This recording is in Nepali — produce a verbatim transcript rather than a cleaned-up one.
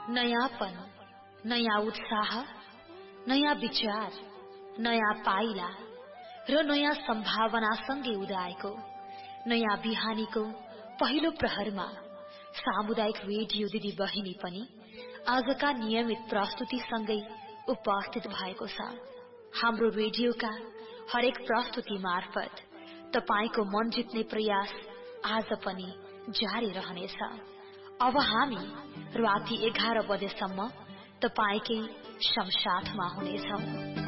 नयाँपन, नयाँ उत्साह, नयाँ विचार, नयाँ पाइला र नयाँ सम्भावनासँगै उदाएको नयाँ बिहानीको पहिलो प्रहरमा सामुदायिक रेडियो दिदी बहिनी पनि आजका नियमित प्रस्तुतिसँगै उपस्थित भएको छ। हाम्रो रेडियोका हरेक प्रस्तुति मार्फत तपाईको मन जित्ने प्रयास आज पनि जारी रहनेछ। अब हामी राति एघार बजेसम्म तपाईकै संसाथमा हुनेछौं।